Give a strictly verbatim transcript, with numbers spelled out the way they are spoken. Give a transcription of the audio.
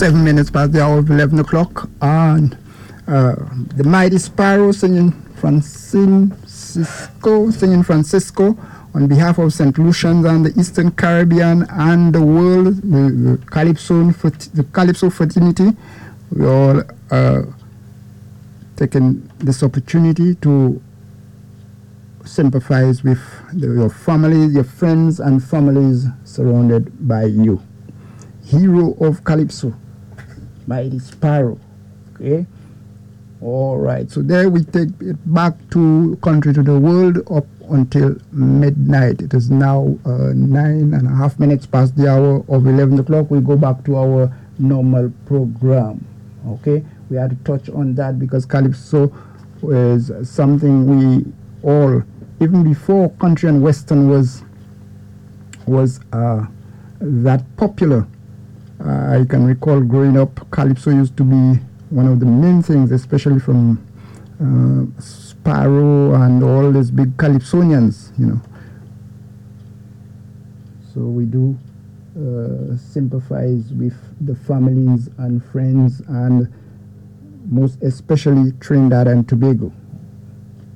seven minutes past the hour of eleven o'clock. And uh, the Mighty Sparrow singing Francisco, singing Francisco on behalf of Saint Lucians and the Eastern Caribbean and the world, the, the Calypso, the Calypso fraternity. We all uh, taking this opportunity to sympathize with the, your families, your friends and families surrounded by you. Hero of Calypso, Mighty Sparrow. Okay. All right. So there we take it back to country to the world up until midnight. It is now uh, nine and a half minutes past the hour of eleven o'clock. We go back to our normal program. Okay. We had to touch on that because Calypso is something we all, even before country and western was was uh, that popular. Uh, I can recall growing up, Calypso used to be one of the main things, especially from uh, Sparrow and all these big Calypsonians, you know. So we do uh, sympathize with the families and friends, and most especially Trinidad and Tobago.